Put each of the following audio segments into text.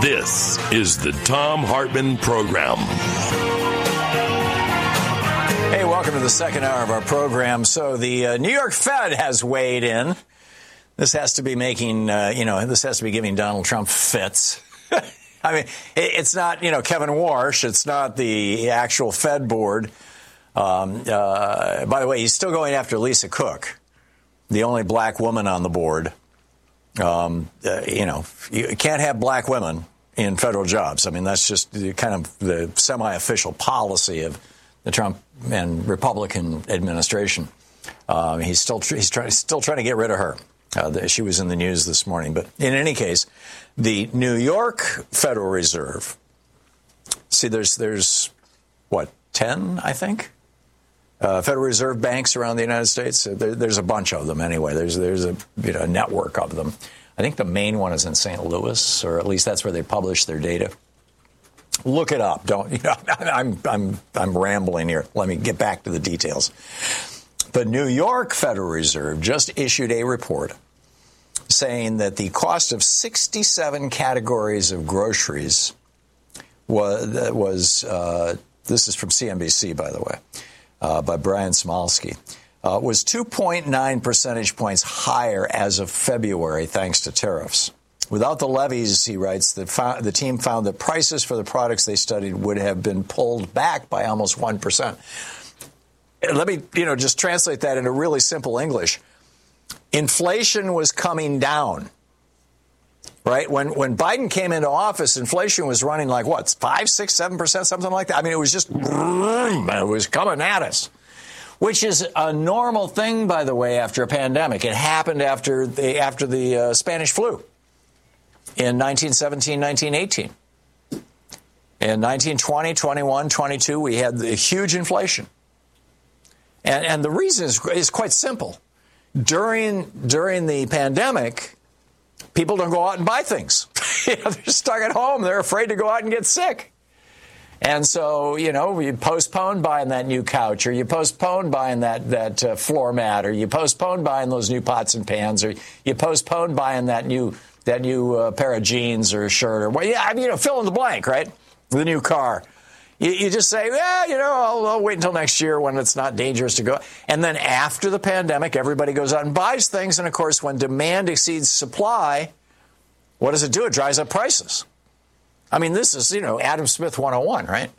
This is the Thom Hartmann Program. Hey, welcome to the second hour of our program. So the New York Fed has weighed in. This has to be making, this has to be giving Donald Trump fits. I mean, it's not, Kevin Warsh. It's not the actual Fed board. By the way, he's still going after Lisa Cook, the only black woman on the board. You can't have black women in federal jobs. I mean, that's just kind of the semi-official policy of the Trump and Republican administration. He's still trying to get rid of her. She was in the news this morning. But in any case, the New York Federal Reserve, see, there's what, 10, I think? Federal Reserve banks around the United States. There's a bunch of them anyway. There's a network of them. I think the main one is in St. Louis, or at least that's where they publish their data. Look it up. I'm rambling here. Let me get back to the details. The New York Federal Reserve just issued a report saying that the cost of 67 categories of groceries was this is from CNBC, by the way, by Brian Smolsky, was 2.9 percentage points higher as of February, thanks to tariffs. Without the levies, he writes, the team found that prices for the products they studied would have been pulled back by almost 1%. Let me, just translate that into really simple English. Inflation was coming down, right? When Biden came into office, inflation was running like what, 5, 6, 7%, something like that. I mean, it was just, it was coming at us, which is a normal thing, by the way, after a pandemic. It happened after the Spanish flu in 1917, 1918. In 1920, 21, 22, we had the huge inflation. And the reason is quite simple. During the pandemic, people don't go out and buy things. They're stuck at home. They're afraid to go out and get sick. And so, you postpone buying that new couch, or you postpone buying that floor mat, or you postpone buying those new pots and pans, or you postpone buying that new pair of jeans or shirt, or fill in the blank, right? The new car. You just say, I'll wait until next year when it's not dangerous to go. And then after the pandemic, everybody goes out and buys things. And, of course, when demand exceeds supply, what does it do? It drives up prices. I mean, this is, Adam Smith 101, right?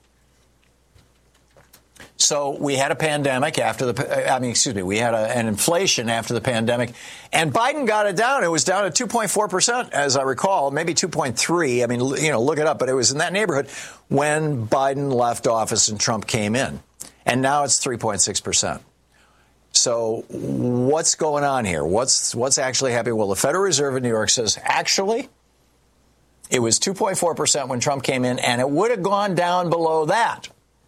So we had a pandemic we had an inflation after the pandemic, and Biden got it down. It was down at 2.4%, as I recall, maybe 2.3. I mean, look it up, but it was in that neighborhood when Biden left office and Trump came in. And now it's 3.6%. So what's going on here? What's actually happening? Well, the Federal Reserve in New York says, actually, it was 2.4% when Trump came in, and it would have gone down below that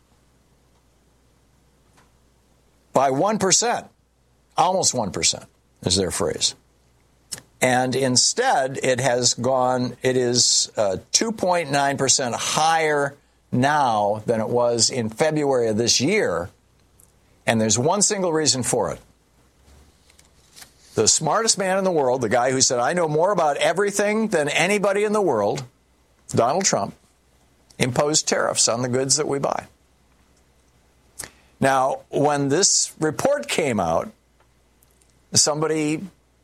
by 1%, almost 1% is their phrase. And instead, it is 2.9% higher now than it was in February of this year. And there's one single reason for it. The smartest man in the world, the guy who said, I know more about everything than anybody in the world, Donald Trump, imposed tariffs on the goods that we buy. Now, when this report came out, somebody,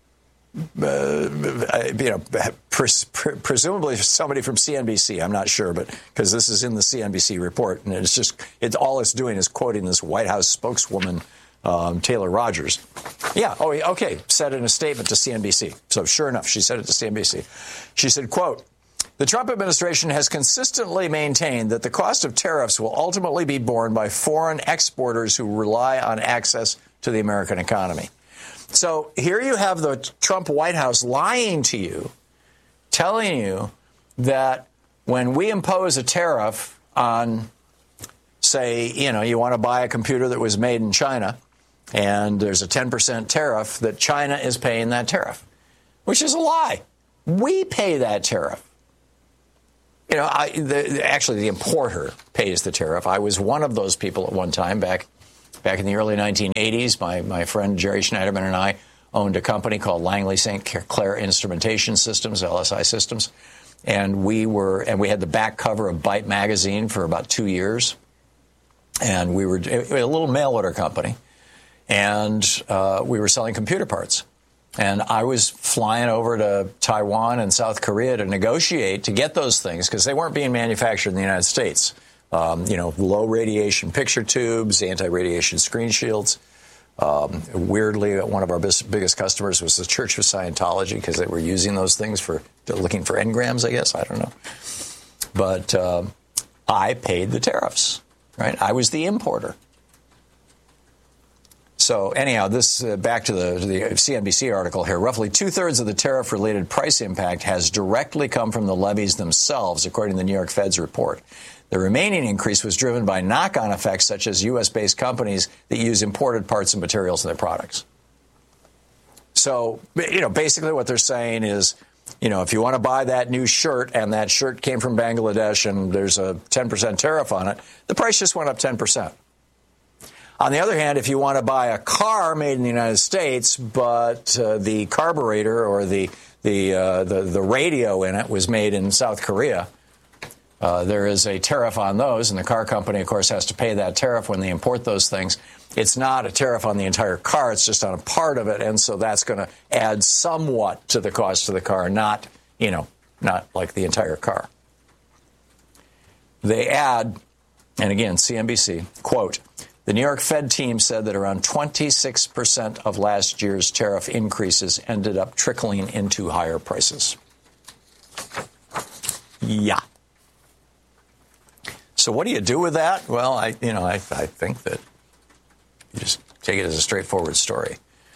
presumably somebody from CNBC, I'm not sure, but because this is in the CNBC report, and all it's doing is quoting this White House spokeswoman, Taylor Rogers. Yeah, okay, said in a statement to CNBC. So sure enough, she said it to CNBC. She said, quote, the Trump administration has consistently maintained that the cost of tariffs will ultimately be borne by foreign exporters who rely on access to the American economy. So here you have the Trump White House lying to you, telling you that when we impose a tariff on, say, you want to buy a computer that was made in China, and there's a 10% tariff, that China is paying that tariff, which is a lie. We pay that tariff. Actually, the importer pays the tariff. I was one of those people at one time back in the early 1980s. My friend Jerry Schneiderman and I owned a company called Langley St. Clair Instrumentation Systems, LSI Systems. And we had the back cover of Byte magazine for about 2 years. And we were a little mail order company. And we were selling computer parts. And I was flying over to Taiwan and South Korea to negotiate to get those things because they weren't being manufactured in the United States. Low radiation picture tubes, anti-radiation screen shields. Weirdly, one of our biggest customers was the Church of Scientology because they were using those things looking for engrams, I guess. I don't know. But I paid the tariffs, right? I was the importer. So anyhow, this back to the CNBC article here. Roughly 2/3 of the tariff-related price impact has directly come from the levies themselves, according to the New York Fed's report. The remaining increase was driven by knock-on effects such as U.S.-based companies that use imported parts and materials in their products. So, basically what they're saying is, if you want to buy that new shirt and that shirt came from Bangladesh and there's a 10% tariff on it, the price just went up 10%. On the other hand, if you want to buy a car made in the United States, but the carburetor or the radio in it was made in South Korea, there is a tariff on those, and the car company, of course, has to pay that tariff when they import those things. It's not a tariff on the entire car, it's just on a part of it, and so that's going to add somewhat to the cost of the car, not like the entire car. They add, and again, CNBC, quote, the New York Fed team said that around 26% of last year's tariff increases ended up trickling into higher prices. Yeah. So what do you do with that? Well, I think that you just take it as a straightforward story.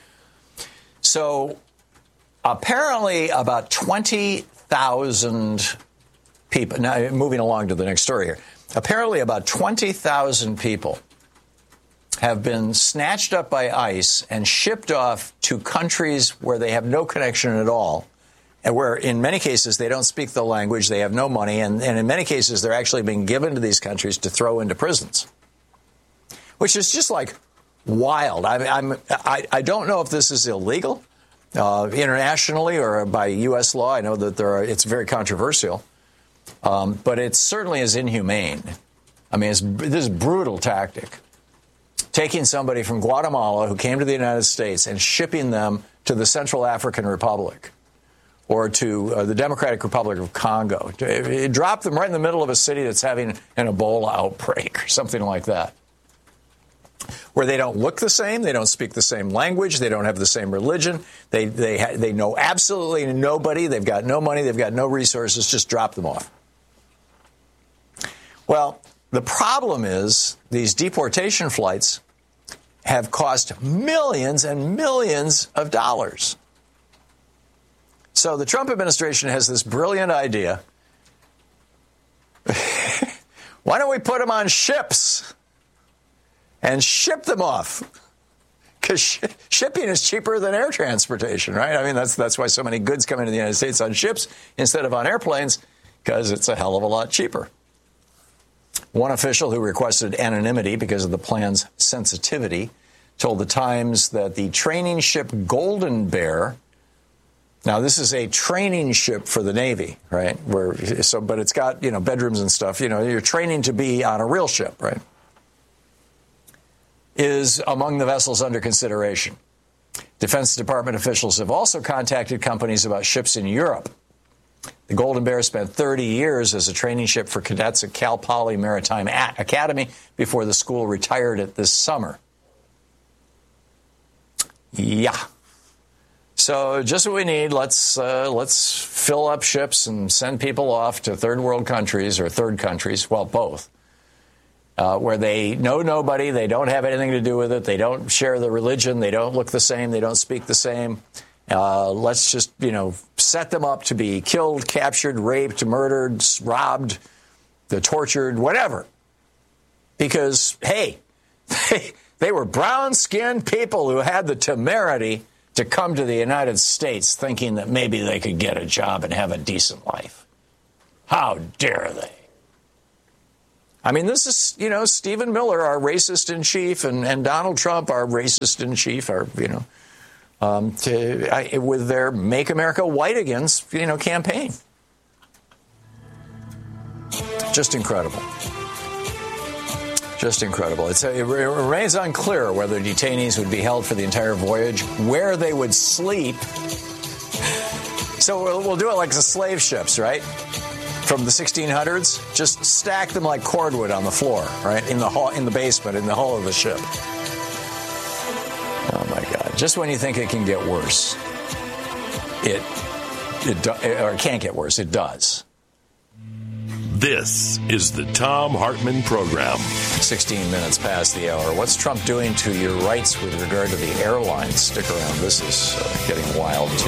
So apparently about 20,000 people, now moving along to the next story here, apparently about 20,000 people have been snatched up by ICE and shipped off to countries where they have no connection at all, and where in many cases they don't speak the language, they have no money, and in many cases they're actually being given to these countries to throw into prisons, which is just like wild. I don't know if this is illegal internationally or by U.S. law. I know that it's very controversial, but it certainly is inhumane. I mean, this is a brutal tactic. Taking somebody from Guatemala who came to the United States and shipping them to the Central African Republic or to the Democratic Republic of Congo. Drop them right in the middle of a city that's having an Ebola outbreak or something like that, where they don't look the same, they don't speak the same language, they don't have the same religion, they know absolutely nobody, they've got no money, they've got no resources, just drop them off. Well, the problem is these deportation flights have cost millions and millions of dollars. So the Trump administration has this brilliant idea. Why don't we put them on ships and ship them off? Because shipping is cheaper than air transportation, right? I mean, that's why so many goods come into the United States on ships instead of on airplanes, because it's a hell of a lot cheaper. One official who requested anonymity because of the plan's sensitivity told the Times that the training ship Golden Bear, now this is a training ship for the Navy, right? But it's got, bedrooms and stuff. You're training to be on a real ship, right? Is among the vessels under consideration. Defense Department officials have also contacted companies about ships in Europe. The Golden Bear spent 30 years as a training ship for cadets at Cal Poly Maritime Academy before the school retired it this summer. Yeah. So just what we need. Let's fill up ships and send people off to third world countries or third countries, well, both, where they know nobody, they don't have anything to do with it, they don't share the religion, they don't look the same, they don't speak the same. Let's just, set them up to be killed, captured, raped, murdered, robbed, tortured, whatever. Because, hey, they were brown-skinned people who had the temerity to come to the United States thinking that maybe they could get a job and have a decent life. How dare they? I mean, this is, Stephen Miller, our racist in chief, and Donald Trump, our racist in chief, with their Make America White Again, campaign. Just incredible. Just incredible. It remains unclear whether detainees would be held for the entire voyage, where they would sleep. So we'll do it like the slave ships, right? From the 1600s, just stack them like cordwood on the floor, right? In the basement, in the hull of the ship. Oh my God! Just when you think it can get worse, it can't get worse. It does. This is the Thom Hartmann Program. 16 minutes past the hour. What's Trump doing to your rights with regard to the airlines? Stick around. This is getting wild.